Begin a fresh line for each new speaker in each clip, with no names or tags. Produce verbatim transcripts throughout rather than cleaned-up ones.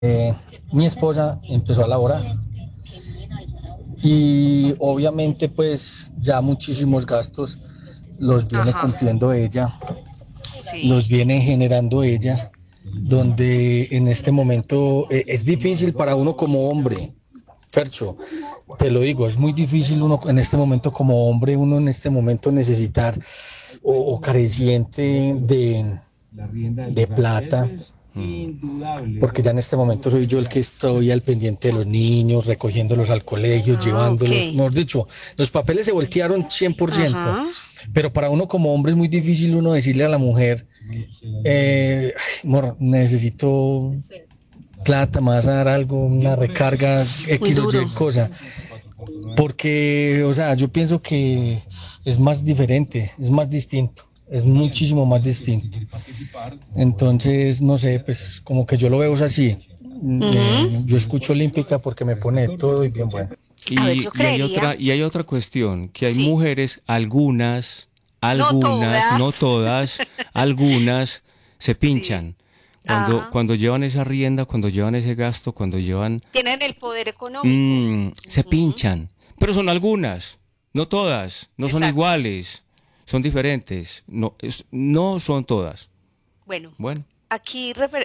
Eh, mi esposa empezó a laborar y obviamente pues ya muchísimos gastos los viene
Ajá,
cumpliendo ella, los
sí.
viene generando ella, donde en este momento eh, es difícil para uno como hombre, Fercho, te lo digo, es muy difícil uno en este momento como hombre, uno en este momento necesitar o, o careciente de, de plata,
Mm.
porque ya en este momento soy yo el que estoy al pendiente de los niños, recogiéndolos al colegio,
Ah, ok.
llevándolos, mejor dicho, los papeles se voltearon cien por ciento,
Ajá.
pero para uno como hombre es muy difícil uno decirle a la mujer, eh, amor, necesito plata, me vas a dar algo, una recarga,
Muy
X o
duro.
Y cosa, porque, o sea, yo pienso que es más diferente, es más distinto, es muchísimo más distinto. Entonces, no sé, pues como que yo lo veo así.
Ujú.
Eh, yo escucho Olímpica porque me pone todo y bien bueno.
A ver,
Y,
yo
y hay
creería,
otra, y hay otra cuestión, que hay
sí.
mujeres, algunas,
No
algunas, no
todas.
todas, algunas se
Sí.
pinchan. Cuando,
Ajá.
cuando llevan esa rienda, cuando llevan ese gasto, cuando llevan,
Tienen el poder económico.
mm, se
Ujú.
pinchan. Pero son algunas, no todas, no son
Exacto.
iguales, son diferentes, no, es- no son todas.
Bueno,
Bueno.
aquí refer...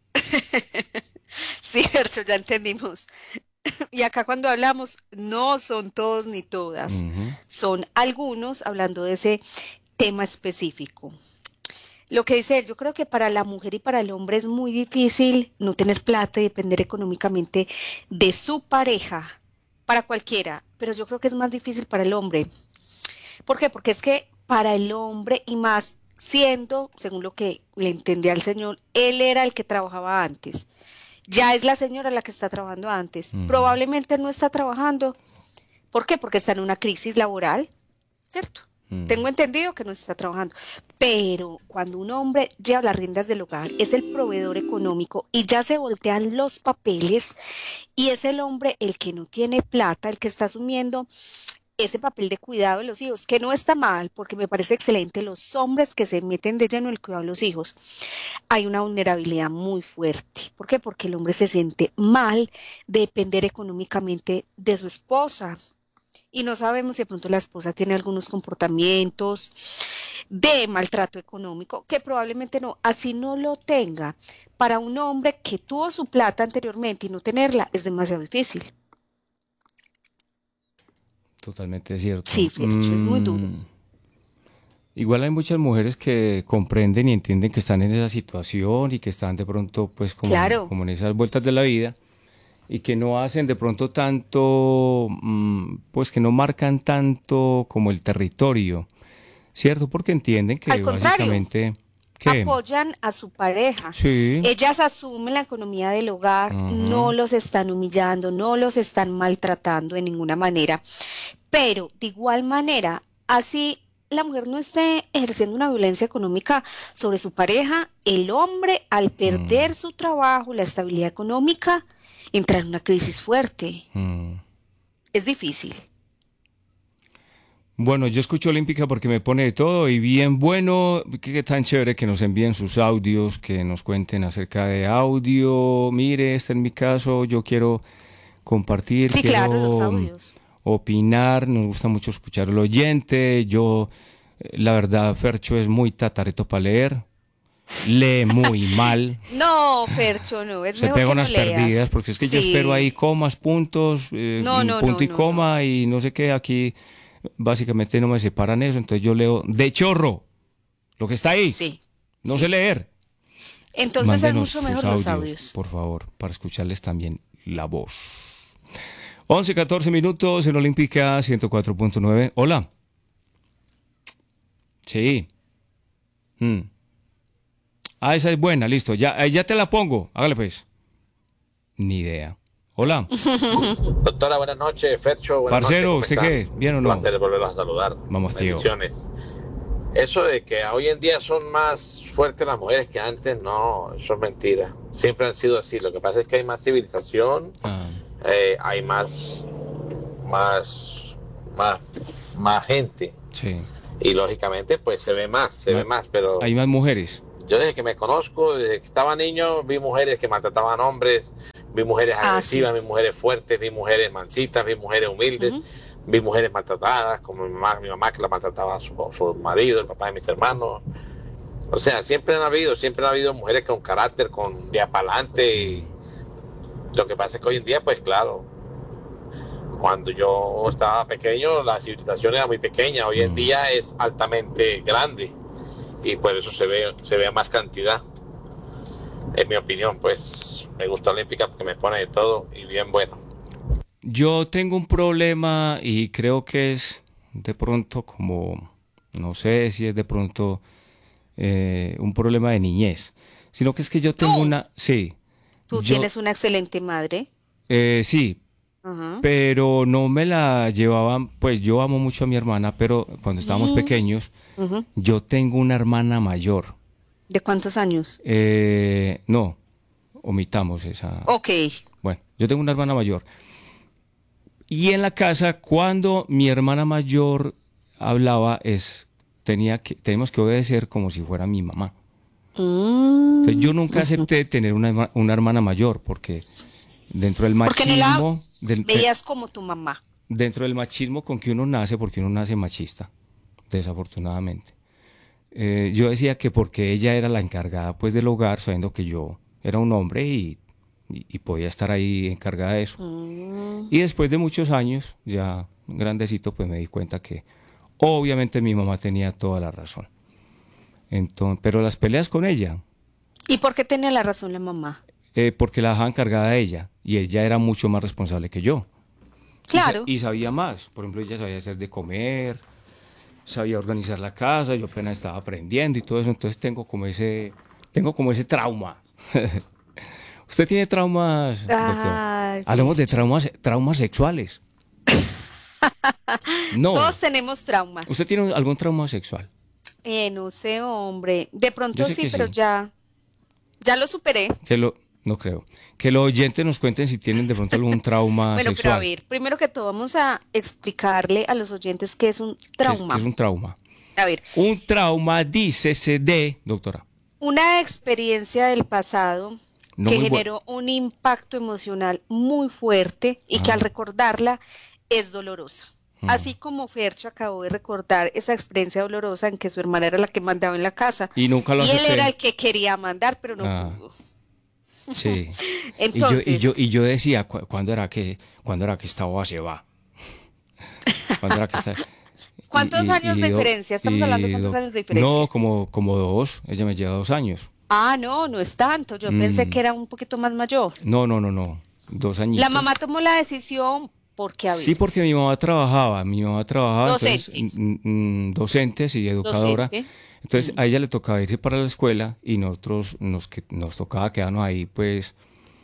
Sí, Gercho, ya entendimos. Y acá cuando hablamos, no son todos ni todas,
Ujú.
son algunos hablando de ese tema específico. Lo que dice él, yo creo que para la mujer y para el hombre es muy difícil no tener plata y depender económicamente de su pareja, para cualquiera, pero yo creo que es más difícil para el hombre. ¿Por qué? Porque es que para el hombre y más siendo, según lo que le entendía al señor, él era el que trabajaba antes. Ya es la señora la que está trabajando antes.
Ujú.
Probablemente no está trabajando. ¿Por qué? Porque está en una crisis laboral, ¿cierto?
Mm.
Tengo entendido que no está trabajando. Pero cuando un hombre lleva las riendas del hogar, es el proveedor económico y ya se voltean los papeles y es el hombre el que no tiene plata, el que está asumiendo ese papel de cuidado de los hijos, que no está mal, porque me parece excelente los hombres que se meten de lleno en el cuidado de los hijos. Hay una vulnerabilidad muy fuerte. ¿Por qué? Porque el hombre se siente mal de depender económicamente de su esposa. Y no sabemos si de pronto la esposa tiene algunos comportamientos de maltrato económico, que probablemente no, así no lo tenga. Para un hombre que tuvo su plata anteriormente y no tenerla es demasiado difícil.
Totalmente cierto.
Sí, Fercho, es muy duro.
Mm. Igual hay muchas mujeres que comprenden y entienden que están en esa situación y que están de pronto pues como en,
Claro.
como en esas vueltas de la vida y que no hacen de pronto tanto, mm, pues que no marcan tanto como el territorio, ¿cierto? Porque entienden
Al
que
contrario,
básicamente, ¿qué?
apoyan a su pareja.
Sí.
Ellas asumen la economía del hogar, no
Ujú.
los están humillando, no los están maltratando de ninguna manera. Pero de igual manera, así la mujer no esté ejerciendo una violencia económica sobre su pareja, el hombre al
Mm.
perder su trabajo, la estabilidad económica, entra en una crisis fuerte.
Mm.
Es difícil.
Bueno, yo escucho Olímpica porque me pone de todo y bien bueno, qué, qué tan chévere que nos envíen sus audios, que nos cuenten acerca de audio. Mire, este es mi caso, yo quiero compartir,
Sí, claro, los
quiero mm,
audios.
opinar, nos gusta mucho escuchar al oyente. Yo, eh, la verdad, Fercho es muy tatareto para leer, lee muy mal,
No, Fercho, no, es
se
mejor
pega
que no
unas perdidas,
leas.
porque es que yo espero ahí
Sí.
comas, puntos, eh,
No,
mm,
no,
punto
no,
y
no, no.
coma y no sé qué, aquí básicamente no me separan eso, entonces yo leo de chorro lo que está ahí,
Sí,
no sé
sí.
leer.
Entonces es
Mándenos
mucho
sus
mejor los
audios,
audios.
por favor, para escucharles también la voz. Once catorce minutos en Olímpica ciento cuatro punto nueve. Hola. Sí. Mm. Ah, esa es buena, listo. Ya, eh, ya te la pongo. Hágale pues. Ni idea. Hola.
Doctora, buenas noches. Fercho, buenas noches.
Parcero,
¿Cómo
¿usted
están?
qué? ¿Bien o
Un
no?
placer volverlos a saludar.
Vamos, tío.
Bendiciones. Eso de que hoy en día son más fuertes las mujeres que antes, no, eso es mentira. Siempre han sido así. Lo que pasa es que hay más civilización,
Ah,
eh, hay más, más, más, más gente.
sí.
Y lógicamente, pues se ve más, se ve
Ma-
más, pero
Hay más mujeres.
Yo desde que me conozco, desde que estaba niño, vi mujeres que maltrataban hombres, vi mujeres
Ah,
agresivas,
sí.
vi mujeres fuertes, vi mujeres mansitas, vi mujeres humildes,
Ujú.
vi mujeres maltratadas, como mi mamá, mi mamá que la maltrataba a su, su marido, el papá de mis hermanos. O sea, siempre han habido, siempre han habido mujeres con carácter, con día para adelante. Y lo que pasa es que hoy en día, pues claro, cuando yo estaba pequeño, la civilización era muy pequeña. Hoy en
Mm.
día es altamente grande y por eso se ve, se ve más cantidad. En mi opinión, pues me gusta Olímpica porque me pone de todo y bien bueno.
Yo tengo un problema y creo que es de pronto como, no sé si es de pronto eh, un problema de niñez, sino que es que yo tengo
Tú,
una, sí,
tú
yo,
tienes una excelente madre.
eh, sí,
Ajá.
pero no me la llevaban, pues yo amo mucho a mi hermana, pero cuando estábamos
Mm,
pequeños,
ujú.
yo tengo una hermana mayor.
¿De cuántos años?
Eh, no, omitamos esa.
Ok.
Bueno, yo tengo una hermana mayor. Y en la casa, cuando mi hermana mayor hablaba, es, tenía que, tenemos que obedecer como si fuera mi mamá. Entonces
Mm,
yo nunca
ujú.
acepté tener una, herma- una hermana mayor porque dentro del
Porque no la
machismo, del- eh,
veías como tu mamá.
dentro del machismo con que uno nace, porque uno nace machista, desafortunadamente. Eh, yo decía que porque ella era la encargada pues del hogar, sabiendo que yo era un hombre y, y- y podía estar ahí encargada de eso.
Mm.
Y después de muchos años, ya grandecito, pues me di cuenta que obviamente mi mamá tenía toda la razón. Entonces, pero las peleas con ella,
¿Y por qué tenía la razón la mamá?
eh, porque la dejaba encargada de ella y ella era mucho más responsable que yo. Y, sa-
Claro.
y sabía más. Por ejemplo, ella sabía hacer de comer, sabía organizar la casa, yo apenas estaba aprendiendo y todo eso, entonces tengo como ese, tengo como ese trauma. ¿Usted tiene traumas, doctor?
Ay,
Hablemos de
Fercho.
traumas, traumas sexuales. No.
Todos tenemos traumas.
¿Usted tiene algún trauma sexual?
Eh, no sé, hombre. De
Yo
pronto
sé
sí,
que
pero
sí.
ya, ya lo superé.
Que lo, no creo. Que los oyentes nos cuenten si tienen de pronto algún trauma
Bueno, pero a
sexual.
ver, primero que todo vamos a explicarle a los oyentes qué es un
¿Qué es, qué es
trauma.
un trauma?
A ver,
Un trauma, dícese de, doctora,
una experiencia del pasado
no
que
muy bueno.
generó un impacto emocional muy fuerte y que al
Ah,
recordarla es dolorosa.
mm.
Así como Fercho acabó de recordar esa experiencia dolorosa en que su hermana era la que mandaba en la casa
Y nunca lo
y él era
acepté.
el que quería mandar, pero no
Ah,
pudo.
sí. Y yo, y yo,
Entonces,
y yo decía, ¿cu- ¿cuándo era que, cuándo era que esta boba se va? ¿Cuándo era que esta... Y,
¿cuántos años
y,
de
y, do-
diferencia? Estamos hablando de
y
cuántos
do-
años de
no,
diferencia.
como, como dos. Ella me lleva dos años.
Ah, no, no es tanto. Yo pensé que
Mm,
era un poquito más mayor.
no, no, no, no. Dos
La
añitos.
mamá tomó la decisión porque, a
Sí,
ver,
porque mi mamá trabajaba, mi mamá trabajaba, entonces,
docente,
mm, mm, docentes y educadora,
docente.
entonces
Mm.
a ella le tocaba irse para la escuela y nosotros nos, que- nos tocaba quedarnos ahí pues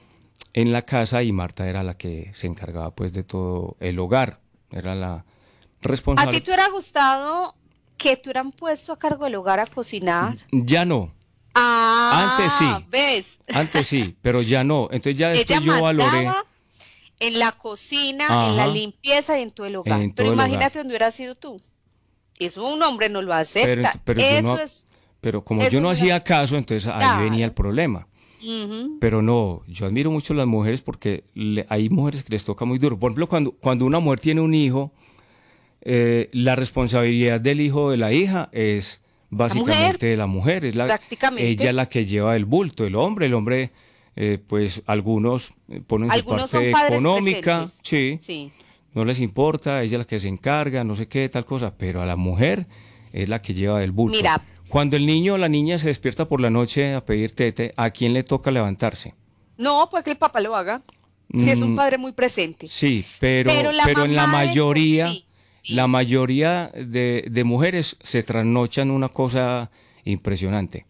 en la casa y Marta era la que se encargaba pues de todo el hogar, era la
¿A ti
responsable.
te hubiera gustado que te hubieran puesto a cargo del hogar a cocinar?
Ya no, antes
Ah,
sí,
¿ves?
antes sí, pero ya no, entonces ya
Ella
después yo valoré,
mandaba en la cocina, en la
ajá,
limpieza y en todo el hogar.
en
Pero
todo el hogar,
imagínate donde hubieras sido tú. Eso un hombre no lo
pero, ent-
acepta.
pero yo
Eso
no,
es,
pero como yo
eso
no
es una...
hacía caso, entonces ahí venía el
Claro.
problema.
Ujú.
Pero no, yo admiro mucho a las mujeres porque le- hay mujeres que les toca muy duro. Por ejemplo, cuando, cuando una mujer tiene un hijo, eh, la responsabilidad del hijo o de la hija es
La mujer,
básicamente de la mujer. Es la, ella
prácticamente.
es la que lleva el bulto, el hombre. El hombre, eh, pues algunos eh, ponen su
Algunos son
parte
padres
económica,
presentes.
sí,
Sí.
no les importa, ella es la que se encarga, no sé qué, tal cosa, pero a la mujer es la que lleva el bulto.
Mira,
Cuando el niño o la niña se despierta por la noche a pedir tete, ¿a quién le toca levantarse?
no, pues que el papá lo haga. Si es un
Mm,
padre muy presente.
sí,
Pero
pero,
la
pero en la
mamá de por
mayoría,
sí,
la
sí,
mayoría de, de mujeres se trasnochan una cosa impresionante.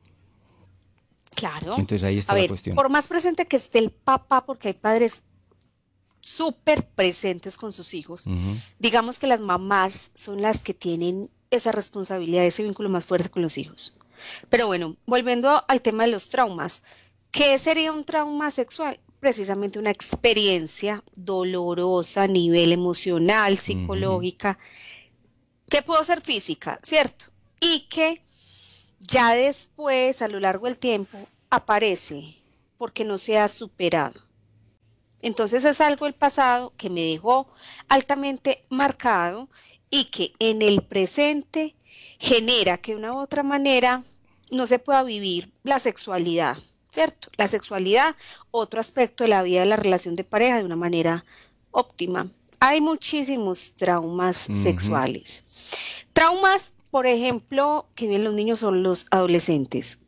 claro.
Entonces ahí
A
está la
ver,
cuestión.
por más presente que esté el papá, porque hay padres súper presentes con sus hijos,
Ujú.
digamos que las mamás son las que tienen esa responsabilidad, ese vínculo más fuerte con los hijos. Pero bueno, volviendo al tema de los traumas, ¿qué sería un trauma sexual? Precisamente una experiencia dolorosa a nivel emocional,
Ujú.
psicológica, que pudo ser física, ¿cierto? Y que ya después, a lo largo del tiempo, aparece porque no se ha superado. Entonces es algo del pasado que me dejó altamente marcado y que en el presente genera que de una u otra manera no se pueda vivir la sexualidad, ¿cierto? La sexualidad, otro aspecto de la vida de la relación de pareja de una manera óptima. Hay muchísimos traumas
Ujú.
sexuales. Traumas, por ejemplo, que viven los niños o los adolescentes.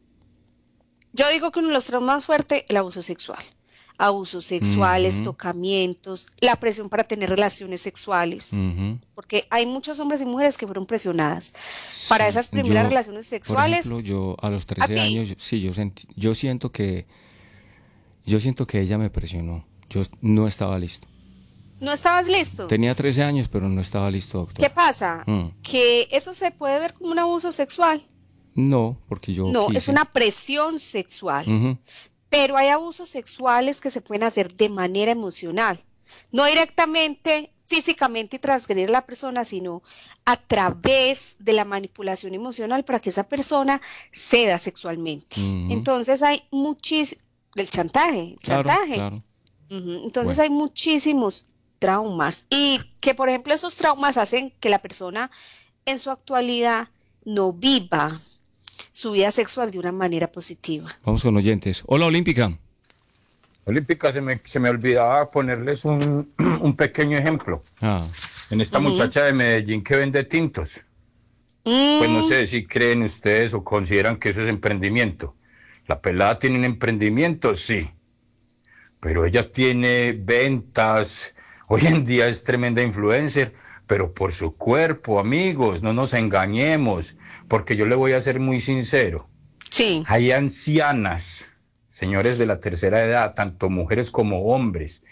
Yo digo que uno de los traumas más fuertes, el abuso sexual. Abusos sexuales,
Ujú.
tocamientos, la presión para tener relaciones sexuales.
Ujú.
Porque hay muchos hombres y mujeres que fueron presionadas para
Sí,
esas primeras
yo,
relaciones
por
sexuales.
ejemplo, yo a los
A
trece
ti,
años, yo- sí, yo sentí, yo siento que, yo siento que ella me presionó. Yo est- no estaba listo.
¿no estabas listo?
Tenía trece años, pero no estaba listo,
¿Qué
doctora.
pasa?
Mm.
Que eso se puede ver como un abuso sexual.
No, porque yo
No, es
quise.
una presión sexual.
Ujú.
Pero hay abusos sexuales que se pueden hacer de manera emocional, no directamente físicamente y transgredir a la persona, sino a través de la manipulación emocional para que esa persona ceda sexualmente.
Ujú.
Entonces hay muchísimos, del chantaje,
Claro,
chantaje.
claro.
Ujú. Entonces
Bueno,
hay muchísimos traumas y que por ejemplo esos traumas hacen que la persona en su actualidad no viva su vida sexual de una manera positiva.
vamos con oyentes. Hola, Olímpica.
Olímpica, se me, se me olvidaba ponerles un, un pequeño ejemplo.
Ah,
En esta
Ujú.
muchacha de Medellín que vende tintos, pues no
Mm,
sé si creen ustedes o consideran que eso es emprendimiento. La pelada tiene un emprendimiento, sí, pero ella tiene ventas, hoy en día es tremenda influencer, pero por su cuerpo, amigos, no nos engañemos, porque yo le voy a ser muy sincero.
sí.
Hay ancianas, señores de la tercera edad, tanto mujeres como hombres,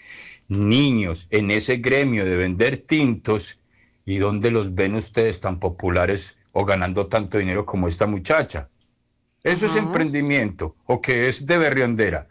niños en ese gremio de vender tintos, y dónde los ven ustedes tan populares o ganando tanto dinero como esta muchacha. Eso es
Ajá.
emprendimiento o que es de berriondera.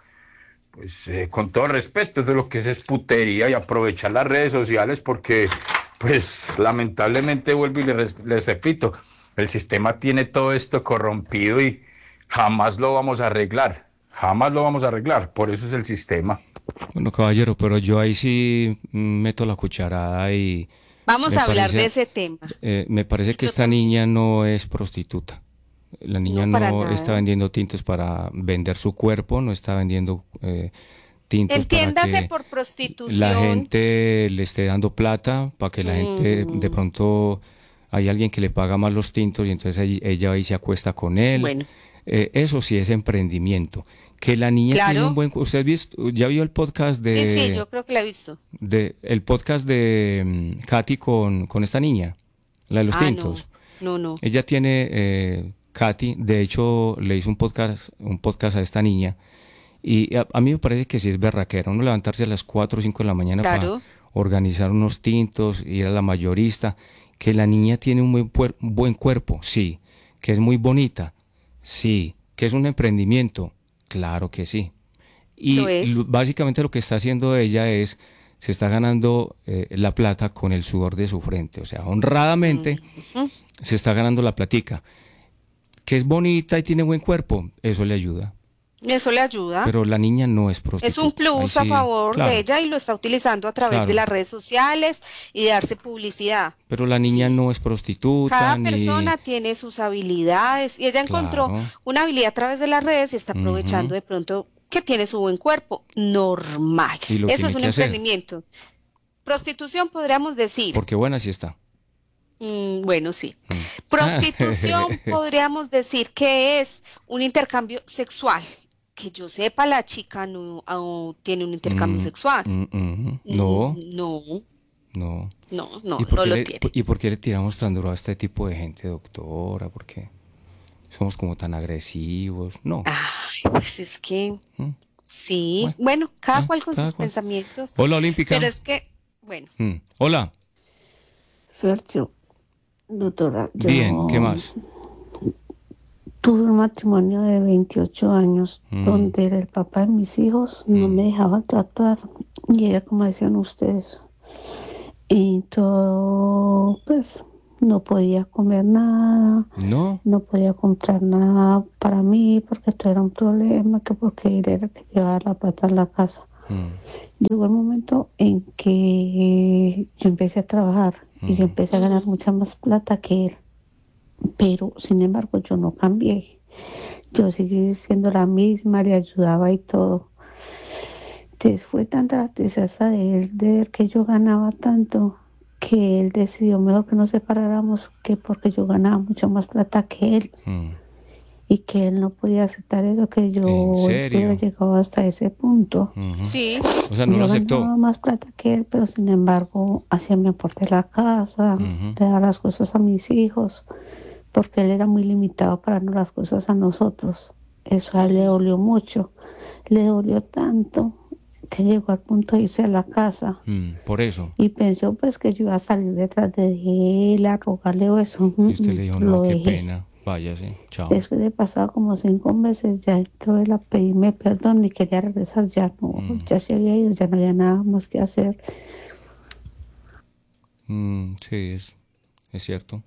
Pues eh, con todo respeto, eso es lo que es, es putería y aprovechar las redes sociales porque, pues lamentablemente vuelvo y les, les repito, el sistema tiene todo esto corrompido y jamás lo vamos a arreglar, jamás lo vamos a arreglar, por eso es el sistema.
bueno, caballero, pero yo ahí sí mm, meto la cucharada y
Vamos
me
a hablar de
parece,
ese tema.
eh, me parece
Y
que
yo
esta
también.
niña no es prostituta. La niña
No, para
no está
nada.
vendiendo tintos para vender su cuerpo, no está vendiendo eh, tintos para
Entiéndase
que
por
la
prostitución.
gente le esté dando plata, para que la gente de
mm,
pronto hay alguien que le paga más los tintos y entonces ella, ella ahí se acuesta con él.
bueno,
Eh, eso sí es emprendimiento. Que la niña tiene un
claro.
buen... ¿Usted ha visto, ya vio el podcast
Sí, sí,
de,
yo creo que la he visto.
de el podcast de mm, Katy con, con esta niña, la de los
Ah, no,
tintos?
no, no.
Ella tiene, eh, Katy, de hecho, le hizo un podcast, un podcast a esta niña y a, a mí me parece que sí es berraquera, uno levantarse a las cuatro o cinco de la mañana para
Claro.
organizar unos tintos, ir a la mayorista, que la niña tiene un buen, puer- buen cuerpo, sí, que es muy bonita, sí, que es un emprendimiento, claro que sí.
Lo
Y lo-
es.
básicamente lo que está haciendo ella es, se está ganando eh, la plata con el sudor de su frente, o sea, honradamente
Ujú.
se está ganando la platica. Que es bonita y tiene buen cuerpo, eso le ayuda.
Eso le ayuda.
Pero la niña no es
Es un
prostituta. Ahí
plus a
sí,
favor de
claro,
ella y lo está utilizando a través de
claro.
las redes sociales y de darse publicidad.
Pero la niña
Sí.
no es prostituta
Cada
ni...
persona tiene sus habilidades y ella encontró
Claro.
una habilidad a través de las redes y está
Ujú.
aprovechando de pronto que tiene su buen cuerpo. Normal.
Y lo
Eso
tiene
es un
que hacer.
emprendimiento. Prostitución podríamos decir.
Porque buena sí está.
Mm, bueno, sí.
Mm.
Prostitución podríamos decir que es un intercambio sexual. Que yo sepa, la chica no, no tiene un intercambio
Mm,
sexual.
mm, mm. No,
Mm, No,
no.
no, no,
¿Y por
no
qué
lo
le,
tiene.
y por qué le tiramos tan duro a este tipo de gente, doctora? ¿Por qué somos como tan agresivos? No.
Ay, pues es que
Mm.
sí,
Bueno,
bueno, cada
eh,
cual con
cada
sus
cual.
pensamientos,
Hola, Olímpica.
pero es que, bueno,
Mm. Hola.
Fercho, doctora,
Bien, ¿qué
yo
más?
tuve un matrimonio de veintiocho años
Mm.
donde el papá de mis hijos no
Mm.
me dejaba tratar y era como decían ustedes. Y todo, pues, no podía comer nada,
No.
no podía comprar nada para mí porque esto era un problema, que porque él era el que llevaba la plata a la casa.
Mm.
Llegó el momento en que yo empecé a trabajar y yo
Mm.
empecé a ganar mucha más plata que él, pero sin embargo yo no cambié. Yo seguí siendo la misma, le ayudaba y todo. Entonces fue tanta la tristeza de él de ver que yo ganaba tanto que él decidió mejor que nos separáramos, que porque yo ganaba mucho más plata que él
Mm.
y que él no podía aceptar eso, que yo
¿En
hubiera
serio?
llegado hasta ese punto.
Ujú.
Sí,
O sea, no
Yo
lo aceptó.
ganaba más plata que él, pero sin embargo hacía mi aporte a la casa,
Ujú.
le daba las cosas a mis hijos, porque él era muy limitado para darnos las cosas a nosotros. Eso a él le dolió mucho, le dolió tanto que llegó al punto de irse a la casa
Mm, por eso.
y pensó pues que yo iba a salir detrás de él a rogarle o eso.
Y usted le dijo, no,
Lo
qué
dejé.
pena. Váyase. Chao.
Después de pasar como cinco meses, ya entró él a pedirme perdón y quería regresar. Ya no,
Mm.
ya se había ido, ya no había nada más que hacer.
Mm, sí, es, es cierto.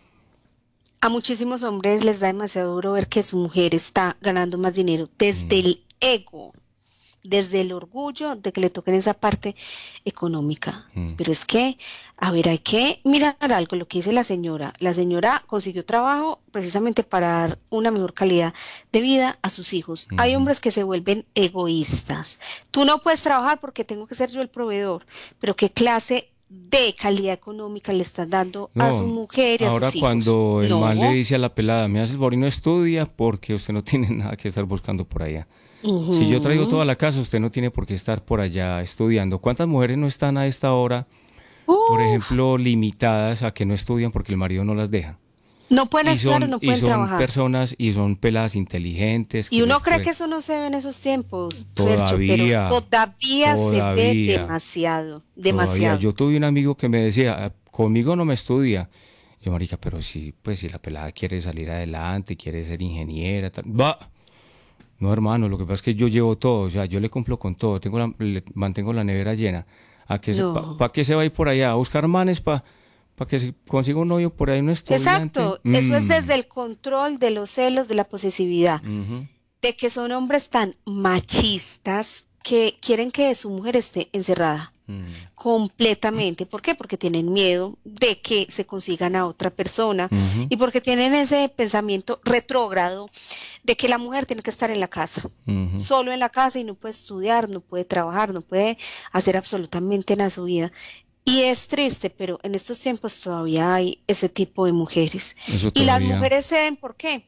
a muchísimos hombres les da demasiado duro ver que su mujer está ganando más dinero desde el ego, desde el orgullo de que le toquen esa parte económica.
Mm.
Pero es que, a ver, hay que mirar algo, lo que dice la señora. La señora consiguió trabajo precisamente para dar una mejor calidad de vida a sus hijos. Hay
Ujú.
hombres que se vuelven egoístas. Tú no puedes trabajar porque tengo que ser yo el proveedor, pero ¿qué clase de calidad económica le estás dando a su
No,
mujer y a
ahora
sus hijos?
cuando el man le
No.
dice a la pelada, me hace el favor y no estudia porque usted no tiene nada que estar buscando por allá. Si yo traigo
Ujú.
toda la casa, usted no tiene por qué estar por allá estudiando. ¿Cuántas mujeres no están a esta hora, por
Uf,
ejemplo, limitadas a que no estudian porque el marido no las deja?
no pueden
Y
estudiar o
son,
no
y
pueden
son
trabajar.
personas y son peladas inteligentes
Y
que les
uno cree
puede...
que eso no se ve en esos tiempos, Fercho, pero
Todavía,
todavía se ve
todavía,
demasiado,
todavía.
demasiado.
Yo tuve un amigo que me decía, "Ah, conmigo no me estudia". Yo, marica, pero si, pues si la pelada quiere salir adelante, quiere ser ingeniera, tal. Va. No, hermano, lo que pasa es que yo llevo todo, o sea, yo le cumplo con todo, tengo la, le mantengo la nevera llena. ¿A qué se, pa,
No.
pa qué se va a ir por allá? ¿A buscar manes para pa que se consiga un novio por ahí, un estudiante?
Exacto, eso es
Mm,
desde el control de los celos, de la posesividad,
ujú,
de que son hombres tan machistas que quieren que su mujer esté encerrada
mm,
completamente. ¿Por qué? Porque tienen miedo de que se consigan a otra persona
ujú,
y porque tienen ese pensamiento retrógrado de que la mujer tiene que estar en la casa,
ujú.
solo en la casa y no puede estudiar, no puede trabajar, no puede hacer absolutamente nada en su vida. Y es triste, pero en estos tiempos todavía hay ese tipo de mujeres.
Eso
Y las
todavía.
mujeres ceden, ¿por qué?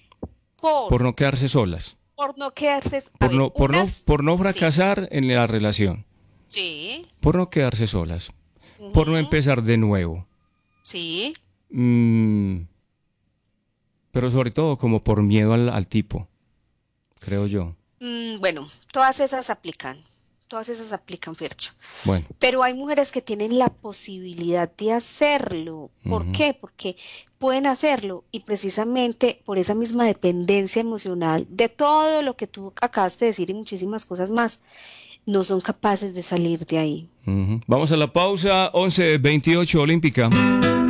Por,
Por no quedarse solas,
por no quedarse, a
por
ver,
no, por no,
unas,
por no
sí,
fracasar en la relación,
sí,
por no quedarse solas, por no
ujú,
empezar de nuevo.
sí,
Mm, pero sobre todo como por miedo al, al tipo, creo yo.
mm, bueno, todas esas aplican, todas esas aplican, Fercho.
Bueno,
Pero hay mujeres que tienen la posibilidad de hacerlo. ¿Por
ujú.
qué? Porque pueden hacerlo y precisamente por esa misma dependencia emocional de todo lo que tú acabas de decir y muchísimas cosas más, no son capaces de salir de ahí.
Ujú. Vamos a la pausa, once veintiocho Olímpica.